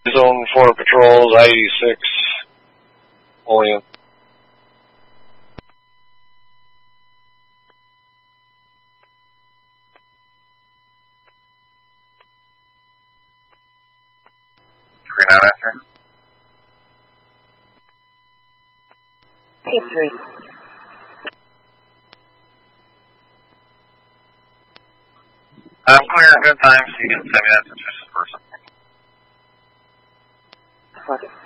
Zone 4 patrols, I-86, William. After. P3. I'm clear at good time, so you can send me that to just for something. Okay.